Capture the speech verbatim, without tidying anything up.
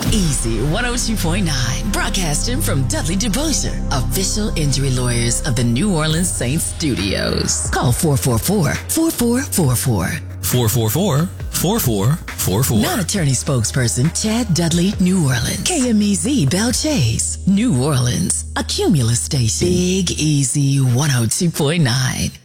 Easy one oh two point nine, broadcasting from Dudley DeBosier, official injury lawyers of the New Orleans Saints studios. Call four four four, four four four four. four four four, four four four four. Non-attorney spokesperson Chad Dudley, New Orleans. K M E Z Bell Chase, New Orleans. A Cumulus station. Big Easy one oh two point nine.